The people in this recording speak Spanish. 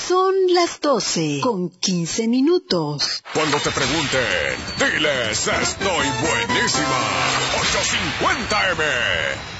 Son las 12:15. Cuando te pregunten, diles, estoy buenísima. 850M.